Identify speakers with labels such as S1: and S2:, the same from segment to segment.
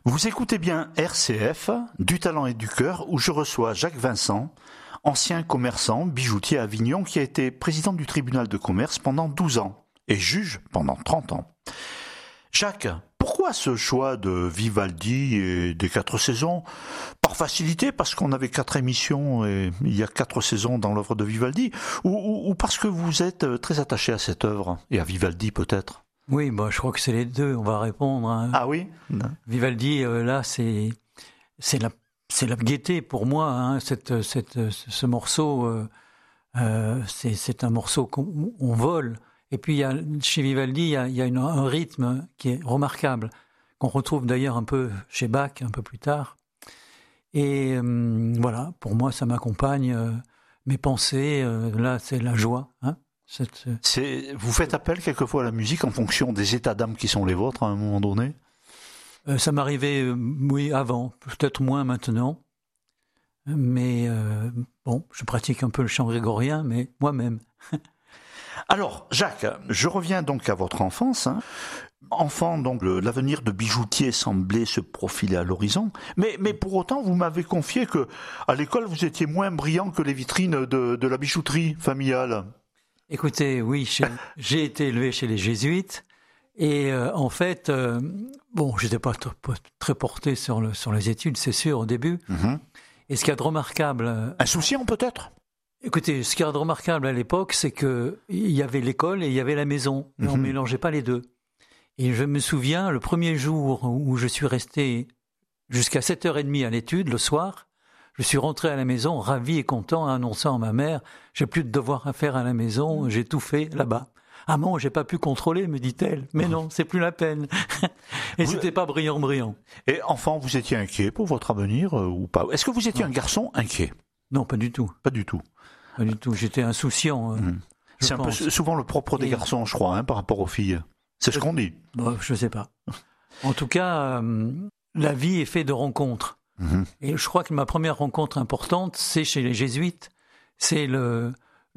S1: Vous écoutez bien RCF, du talent et du cœur, où je reçois Jacques Vincent, ancien commerçant, bijoutier à Avignon, qui a été président du tribunal de commerce pendant 12 ans et juge pendant 30 ans. Jacques, pourquoi ce choix de Vivaldi et des 4 saisons? Par facilité, parce qu'on avait 4 émissions et il y a 4 saisons dans l'œuvre de Vivaldi, ou parce que vous êtes très attaché à cette œuvre, et à Vivaldi peut-être?
S2: Oui, je crois que c'est les deux, on va répondre. Hein.
S1: Ah oui?
S2: Vivaldi, là, c'est la gaieté pour moi, hein, ce morceau, c'est un morceau qu'on vole. Et puis, chez Vivaldi, il y a un rythme qui est remarquable, qu'on retrouve d'ailleurs un peu chez Bach, un peu plus tard. Et voilà, pour moi, ça m'accompagne. Mes pensées, là, c'est la joie, hein.
S1: Vous faites appel quelquefois à la musique en fonction des états d'âme qui sont les vôtres à un moment donné?
S2: Ça m'arrivait, oui, avant, peut-être moins maintenant. Mais je pratique un peu le chant grégorien, mais moi-même.
S1: Alors, Jacques, je reviens donc à votre enfance. Hein. Enfant, donc, l'avenir de bijoutier semblait se profiler à l'horizon. Mais pour autant, vous m'avez confié que à l'école, vous étiez moins brillant que les vitrines de la bijouterie familiale.
S2: Écoutez, oui, j'ai été élevé chez les jésuites et en fait, j'étais pas très porté sur les études, c'est sûr, au début. Mm-hmm. Et ce qu'il y a de remarquable...
S1: Insouciant peut-être?
S2: Écoutez, ce qu'il y a de remarquable à l'époque, c'est qu'il y avait l'école et il y avait la maison. Et on ne mélangeait pas les deux. Et je me souviens, le premier jour où je suis resté jusqu'à 7h30 à l'étude, le soir, je suis rentré à la maison, ravi et content, annonçant à ma mère « J'ai plus de devoirs à faire à la maison, j'ai tout fait là-bas. » « Ah bon, j'ai pas pu contrôler, me dit-elle. Mais non, c'est plus la peine. » Et c'était pas brillant.
S1: Et enfant, vous étiez inquiet pour votre avenir ou pas? Est-ce que vous étiez un garçon inquiet?
S2: Non, pas du tout.
S1: Pas du tout.
S2: Pas du tout, j'étais insouciant.
S1: C'est un peu souvent le propre des garçons, je crois, par rapport aux filles. C'est ce qu'on dit.
S2: Je sais pas. En tout cas, la vie est faite de rencontres. Et je crois que ma première rencontre importante, c'est chez les jésuites. C'est le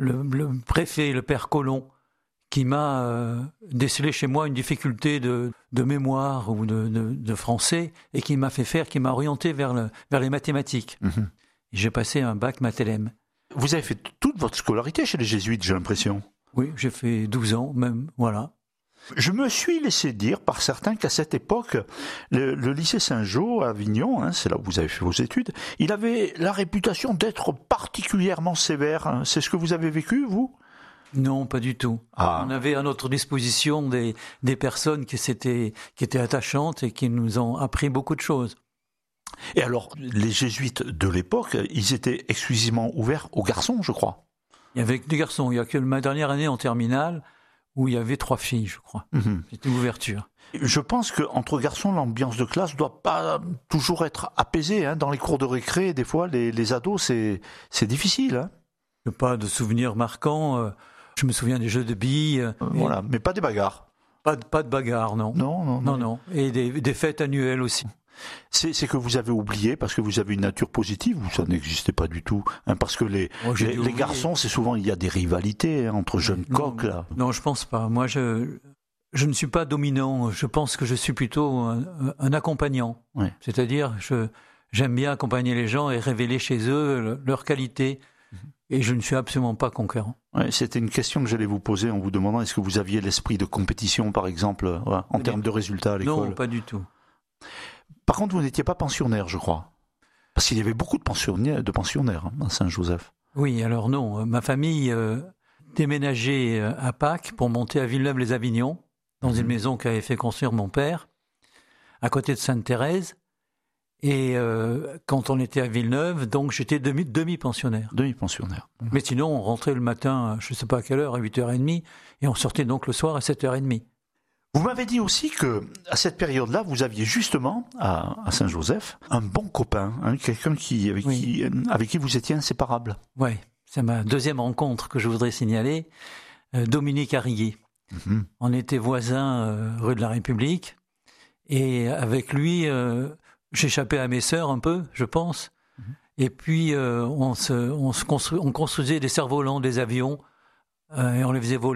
S2: préfet, le père Colomb, qui m'a décelé chez moi une difficulté de mémoire ou de français et qui m'a orienté vers les mathématiques. J'ai passé un bac mathélème.
S1: Vous avez fait toute votre scolarité chez les jésuites, j'ai l'impression.
S2: Oui, j'ai fait 12 ans même, voilà.
S1: Je me suis laissé dire par certains qu'à cette époque, le lycée Saint-Jean à Avignon, c'est là où vous avez fait vos études, il avait la réputation d'être particulièrement sévère. C'est ce que vous avez vécu, vous?
S2: Non, pas du tout. On avait à notre disposition des personnes qui étaient attachantes et qui nous ont appris beaucoup de choses.
S1: Et alors, les jésuites de l'époque, ils étaient exclusivement ouverts aux garçons, je crois.
S2: Il y avait des garçons. Il y a que ma dernière année en terminale où il y avait 3 filles, je crois. C'était une ouverture.
S1: Je pense qu'entre garçons, l'ambiance de classe doit pas toujours être apaisée. Dans les cours de récré, des fois, les ados, c'est difficile.
S2: Je n'ai pas de souvenirs marquants. Je me souviens des jeux de billes.
S1: Voilà, mais pas des bagarres.
S2: Pas de bagarres, non. Non. Et des fêtes annuelles aussi.
S1: C'est que vous avez oublié parce que vous avez une nature positive ou ça n'existait pas du tout, parce que les garçons, c'est souvent il y a des rivalités entre jeunes coqs là.
S2: Non, je pense pas. Moi, je ne suis pas dominant. Je pense que je suis plutôt un accompagnant. Ouais. C'est-à-dire, j'aime bien accompagner les gens et révéler chez eux leurs qualités. Et je ne suis absolument pas conquérant.
S1: Ouais, c'était une question que j'allais vous poser en vous demandant est-ce que vous aviez l'esprit de compétition, par exemple, en termes de résultats à l'école?
S2: Non, pas du tout.
S1: Par contre, vous n'étiez pas pensionnaire, je crois. Parce qu'il y avait beaucoup de pensionnaires à Saint-Joseph.
S2: Oui, alors non. Ma famille déménageait à Pâques pour monter à Villeneuve-les-Avignon, dans une maison qu'avait fait construire mon père, à côté de Sainte-Thérèse. Et quand on était à Villeneuve, donc j'étais demi-pensionnaire.
S1: Demi-pensionnaire.
S2: Mais sinon, on rentrait le matin, je ne sais pas à quelle heure, à 8h30, et on sortait donc le soir à 7h30.
S1: Vous m'avez dit aussi que à cette période-là, vous aviez justement à Saint-Joseph un bon copain, quelqu'un avec qui vous étiez inséparables.
S2: Oui, c'est ma deuxième rencontre que je voudrais signaler, Dominique Arriguet. On était voisins rue de la République, et avec lui, j'échappais à mes sœurs un peu, je pense. Et puis on construisait des cerfs-volants, des avions, et on les faisait voler.